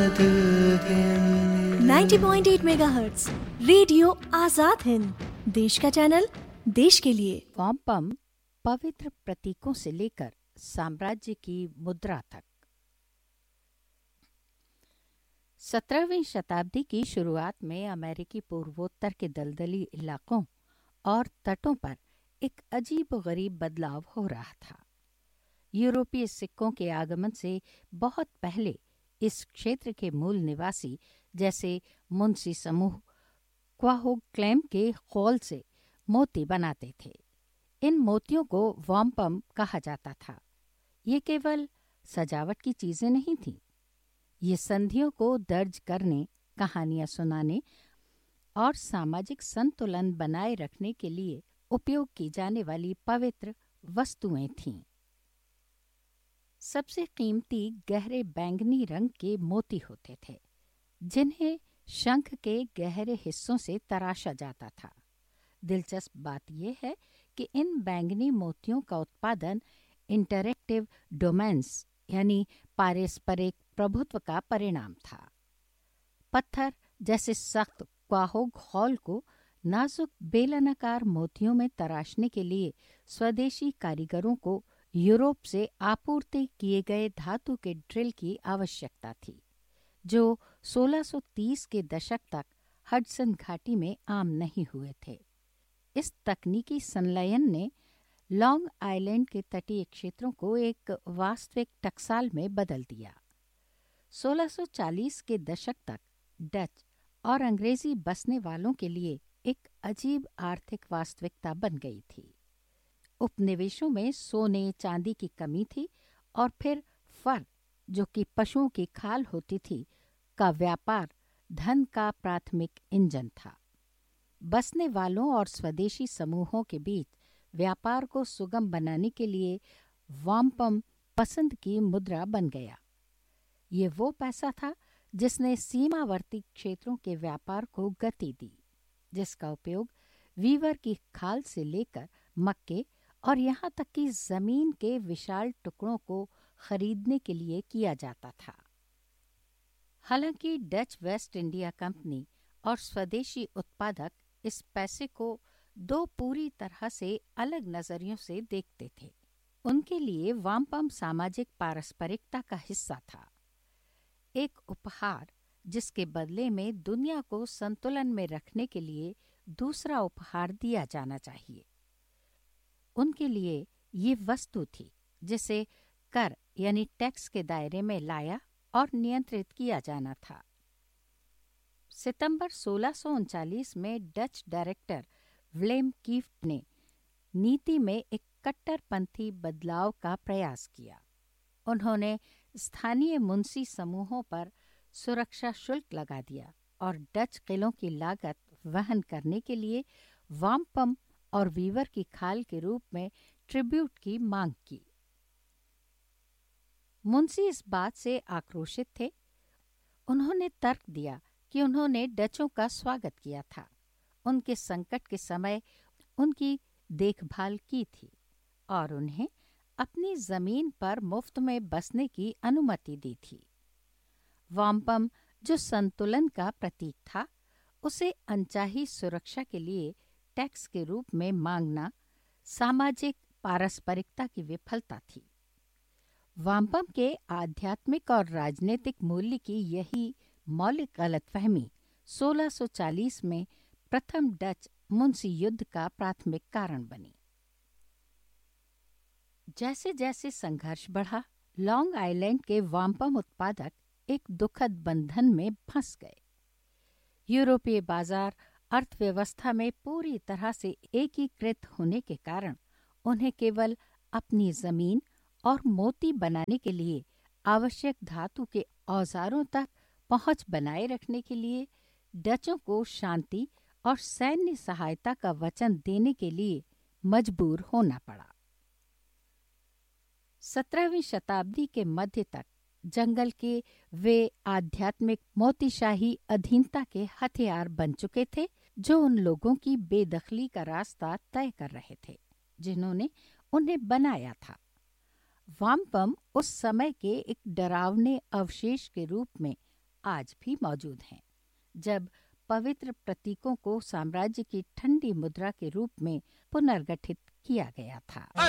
90.8 megahertz radio Azad Hind, देश का channel, देश के लिए। वामपम पवित्र प्रतीकों से लेकर साम्राज्य की मुद्रा तक। 17वीं शताब्दी की शुरुआत में अमेरिकी पूर्वोत्तर के दलदली इलाकों और तटों पर एक अजीब-गरीब बदलाव हो रहा था। यूरोपीय सिक्कों के आगमन से बहुत पहले इस क्षेत्र के मूल निवासी, जैसे मुंशी समूह, क्वाहोक्लैम के खोल से मोती बनाते थे। इन मोतियों को वामपम कहा जाता था। ये केवल सजावट की चीजें नहीं थीं। ये संधियों को दर्ज करने, कहानियां सुनाने और सामाजिक संतुलन बनाए रखने के लिए उपयोग की जाने वाली पवित्र वस्तुएं थीं। सबसे कीमती गहरे बैंगनी रंग के मोती होते थे, जिन्हें शंख के गहरे हिस्सों से तराशा जाता था। दिलचस्प बात यह है कि इन बैंगनी मोतियों का उत्पादन इंटरैक्टिव डोमेन्स यानी पारस्परिक प्रभुत्व का परिणाम था। पत्थर जैसे सख्त क्वाहोग हॉल को नाजुक बेलनाकार मोतियों में तराशने के लिए स्वदेशी कारीगरों को यूरोप से आपूर्ति किए गए धातु के ड्रिल की आवश्यकता थी, जो 1630 के दशक तक हडसन घाटी में आम नहीं हुए थे। इस तकनीकी संलयन ने लॉन्ग आइलैंड के तटीय क्षेत्रों को एक वास्तविक टकसाल में बदल दिया। 1640 के दशक तक डच और अंग्रेजी बसने वालों के लिए एक अजीब आर्थिक वास्तविकता बन गई थी। उपनिवेशों में सोने चांदी की कमी थी और फिर फर, जो कि पशुओं की खाल होती थी, का व्यापार धन का प्राथमिक इंजन था। बसने वालों और स्वदेशी समूहों के बीच व्यापार को सुगम बनाने के लिए वामपम पसंद की मुद्रा बन गया। ये वो पैसा था जिसने सीमावर्ती क्षेत्रों के व्यापार को गति दी, जिसका उपयोग वीवर की खाल से लेकर मक्के और यहाँ तक कि जमीन के विशाल टुकड़ों को खरीदने के लिए किया जाता था। हालांकि डच वेस्ट इंडिया कंपनी और स्वदेशी उत्पादक इस पैसे को दो पूरी तरह से अलग नजरियों से देखते थे। उनके लिए वामपम सामाजिक पारस्परिकता का हिस्सा था, एक उपहार जिसके बदले में दुनिया को संतुलन में रखने के लिए दूसरा उपहार दिया जाना चाहिए। उनके लिए ये वस्तु थी जिसे कर यानी टैक्स के दायरे में लाया और नियंत्रित किया जाना था। सितंबर 1639 में डच डायरेक्टर विलेम कीफ्ट ने नीति में एक कट्टरपंथी बदलाव का प्रयास किया। उन्होंने स्थानीय मुंशी समूहों पर सुरक्षा शुल्क लगा दिया और डच किलों की लागत वहन करने के लिए वामपम और वीवर की खाल के रूप में ट्रिब्यूट की मांग की। मुंशी इस बात से आक्रोशित थे। उन्होंने तर्क दिया कि उन्होंने डचों का स्वागत किया था, उनके संकट के समय उनकी देखभाल की थी और उन्हें अपनी जमीन पर मुफ्त में बसने की अनुमति दी थी। वामपम, जो संतुलन का प्रतीक था, उसे अनचाही सुरक्षा के लिए टैक्स के रूप में मांगना सामाजिक पारस्परिकता की विफलता थी। वामपम के आध्यात्मिक और राजनीतिक मूल्य की यही मौलिक गलतफहमी 1640 में प्रथम डच मुंशी युद्ध का प्राथमिक कारण बनी। जैसे जैसे संघर्ष बढ़ा, लॉन्ग आइलैंड के वामपम उत्पादक एक दुखद बंधन में फंस गए। यूरोपीय बाजार अर्थव्यवस्था में पूरी तरह से एकीकृत होने के कारण उन्हें केवल अपनी जमीन और मोती बनाने के लिए आवश्यक धातु के औजारों तक पहुंच बनाए रखने के लिए डचों को शांति और सैन्य सहायता का वचन देने के लिए मजबूर होना पड़ा। 17वीं शताब्दी के मध्य तक जंगल के वे आध्यात्मिक मोतीशाही अधीनता के हथियार बन चुके थे, जो उन लोगों की बेदखली का रास्ता तय कर रहे थे जिन्होंने उन्हें बनाया था। वामपम उस समय के एक डरावने अवशेष के रूप में आज भी मौजूद हैं, जब पवित्र प्रतीकों को साम्राज्य की ठंडी मुद्रा के रूप में पुनर्गठित किया गया था।